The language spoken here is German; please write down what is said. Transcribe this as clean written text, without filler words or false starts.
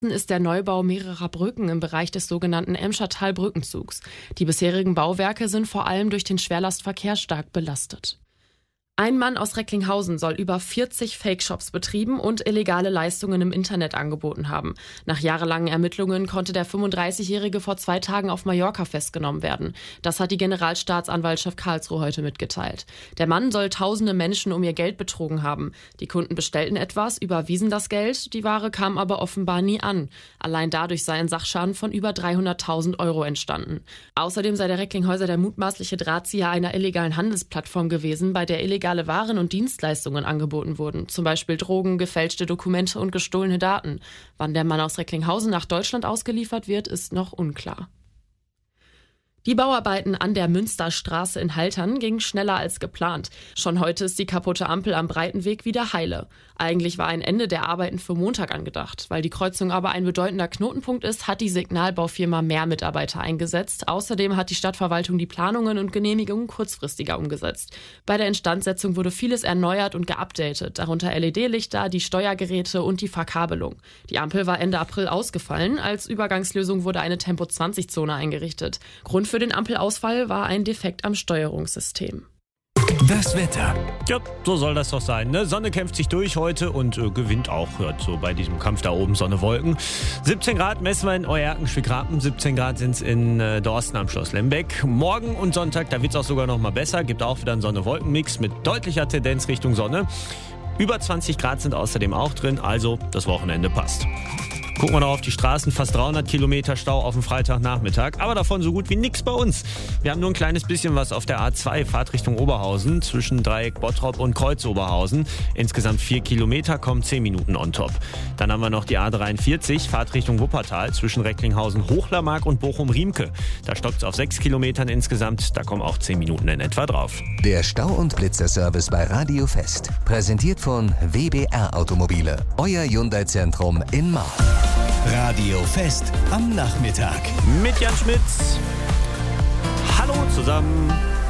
ist der Neubau mehrerer Brücken im Bereich des sogenannten Emschertal-Brückenzugs. Die bisherigen Bauwerke sind vor allem durch den Schwerlastverkehr stark belastet. Ein Mann aus Recklinghausen soll über 40 Fake-Shops betrieben und illegale Leistungen im Internet angeboten haben. Nach jahrelangen Ermittlungen konnte der 35-Jährige vor 2 Tagen auf Mallorca festgenommen werden. Das hat die Generalstaatsanwaltschaft Karlsruhe heute mitgeteilt. Der Mann soll tausende Menschen um ihr Geld betrogen haben. Die Kunden bestellten etwas, überwiesen das Geld, die Ware kam aber offenbar nie an. Allein dadurch sei ein Sachschaden von über 300.000 Euro entstanden. Außerdem sei der Recklinghäuser der mutmaßliche Drahtzieher einer illegalen Handelsplattform gewesen, bei der illegale Waren und Dienstleistungen angeboten wurden, zum Beispiel Drogen, gefälschte Dokumente und gestohlene Daten. Wann der Mann aus Recklinghausen nach Deutschland ausgeliefert wird, ist noch unklar. Die Bauarbeiten an der Münsterstraße in Haltern gingen schneller als geplant. Schon heute ist die kaputte Ampel am Breitenweg wieder heile. Eigentlich war ein Ende der Arbeiten für Montag angedacht. Weil die Kreuzung aber ein bedeutender Knotenpunkt ist, hat die Signalbaufirma mehr Mitarbeiter eingesetzt. Außerdem hat die Stadtverwaltung die Planungen und Genehmigungen kurzfristiger umgesetzt. Bei der Instandsetzung wurde vieles erneuert und geupdatet, darunter LED-Lichter, die Steuergeräte und die Verkabelung. Die Ampel war Ende April ausgefallen. Als Übergangslösung wurde eine Tempo-20-Zone eingerichtet. Grund für den Ampelausfall war ein Defekt am Steuerungssystem. Das Wetter. Ja, so soll das doch sein. Ne? Sonne kämpft sich durch heute und gewinnt auch. Hört so bei diesem Kampf da oben Sonne-Wolken. 17 Grad messen wir in Euerken-Schwigrapen. 17 Grad sind es in Dorsten am Schloss Lembeck. Morgen und Sonntag, da wird es auch sogar noch mal besser. Gibt auch wieder einen Sonne-Wolken-Mix mit deutlicher Tendenz Richtung Sonne. Über 20 Grad sind außerdem auch drin. Also das Wochenende passt. Gucken wir noch auf die Straßen, fast 300 Kilometer Stau auf dem Freitagnachmittag, aber davon so gut wie nichts bei uns. Wir haben nur ein kleines bisschen was auf der A2, Fahrt Richtung Oberhausen, zwischen Dreieck Bottrop und Kreuz Oberhausen. Insgesamt 4 Kilometer, kommen 10 Minuten on top. Dann haben wir noch die A43, Fahrt Richtung Wuppertal, zwischen Recklinghausen, Hochlermark und Bochum-Riemke. Da stockt es auf 6 Kilometern insgesamt, da kommen auch 10 Minuten in etwa drauf. Der Stau- und Blitzerservice bei Radio Fest. Präsentiert von WBR Automobile, euer Hyundai-Zentrum in Mark. Radio Fest am Nachmittag. Mit Jan Schmitz. Hallo zusammen.